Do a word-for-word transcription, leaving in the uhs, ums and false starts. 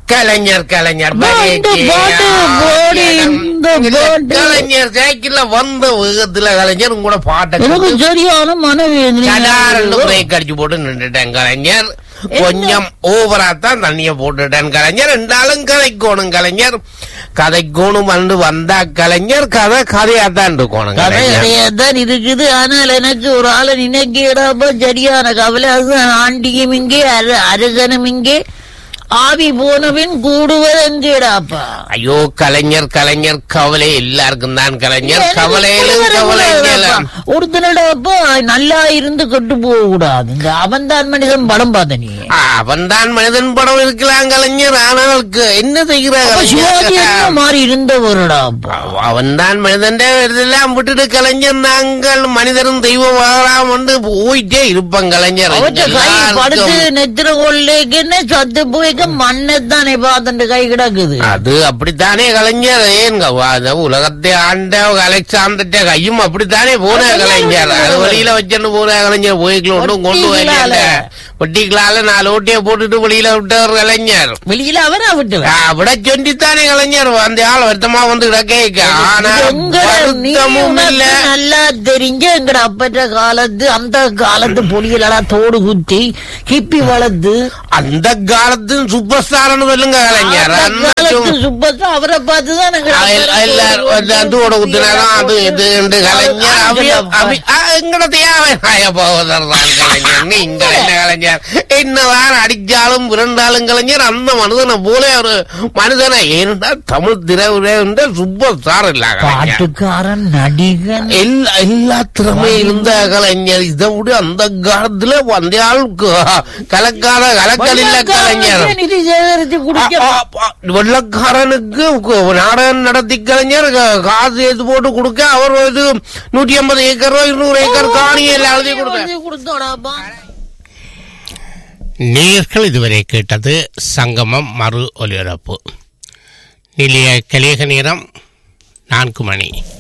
கலைஞர் கலைஞர் கலைஞர் சைக்கிள்ல வந்த வேகத்துல கலைஞர் கூட பாட்டை சரியான மனைவி பிரேக் அடிச்சு போட்டு நின்றுட்டேன் கலைஞர். கொஞ்சம் ஓவரா தான் தண்ணிய போட்டுட்டேன் கலைஞர். ரெண்டாலும் கதைக்கோணும் கலைஞர். கதைக்கோணும் வந்து வந்தா கலைஞர் கதை கதையாத்தான் இருக்கணும். கதையாத்தான் இருக்குது. ஆனால் எனக்கு ஒரு ஆளை நினைக்கிறப்ப சரியான கவலை. அது ஆண்டியும் இங்கே அரசனும் இங்கே ஆவி போனவின் கூடுவது எங்கேடாப்பா. ஐயோ கலைஞர் கலைஞர் கவலை எல்லாருக்கும் தான் கலைஞர். கவலையிலும் கவலை ஒருத்தனடாப்பா நல்லா இருந்து கெட்டு போக கூடாது. அவன் தான் மனிதன் படம் பார்த்த நீ அவன் தான் மனிதன் படம் இருக்கலாம் கலைஞர். ஆனால் என்ன செய்கிறார் மாறி இருந்தவருடாப்பா. அவன் தான் மனிதன் எல்லாம் விட்டுட்டு கலைஞர் நாங்கள் மனிதரும் தெய்வம் வாழலாம் என்று போயிட்டே இருப்பான் கலைஞர். படுத்து நெத்திர கொள்ளைக்குன்னு சத்து போய் மண்ணத்தானே பார்த்து கை கிடக்குது. அது அப்படித்தானே கலைஞர். ஏன் உலகத்தை ஆண்ட அலெக்சாண்டர் கையும் அப்படித்தானே போன கலைஞர். அது வழியில வச்சுட்டு போன கலைஞர். போய்க்கலாம் ஒன்றும் கொண்டு வரல. வெட்டிக்கலால நாலு ஓட்டிய போட்டுட்டு வெளியில விட்டவர் கலைஞர். வெளியில அவரா விட்டு விட சொல்லித்தானே கலைஞர். அந்த ஆள் வருத்தமா வந்து கிடக்க. ஆனா நல்லா தெரிஞ்ச எங்கட அப்பற்ற காலத்து அந்த காலத்து பொடியெல்லாம் தோடு குத்தி கிப்பி வளர்த்து அந்த காலத்து சூப்பர் ஸ்டார் சொல்லுங்க கலைஞர். சூப்பர் ஸ்டார் அவரை பார்த்துதான் தோட குத்தினாலும் அது இது கலைஞர். எங்கட தேவை போவதான் கலைஞர். நீங்க என்ன கலைஞர் என்னதான் அடிச்சாலும் விரண்டாலும் கலைஞர் அந்த மனிதனை போல ஒரு மனிதனை ஏன்னா தமிழ் திரையுற சூப்பர் ஸ்டார் இல்ல பாட்டுக்காரன் நடிகன் எல்லா எல்லா திறமை இருந்த கலைஞர். இதை விட அந்த காலத்துல வந்த ஆள் கலக்காத கலக்கல் இல்ல கலைஞர். வெள்ளக்காரனுக்கு நாடகம் நடத்தி கலைஞர் காசு எடுத்து போட்டு கொடுக்க அவர் இது நூற்றி ஐம்பது ஏக்கர் ரூபாய் இருநூறு ஏக்கர் காணியை எழுதி கொடுக்க. நேயர்கள் இதுவரை கேட்டது சங்கமம் மறு ஒலிபரப்பு. நிலைய கலியக நேரம் நான்கு மணி.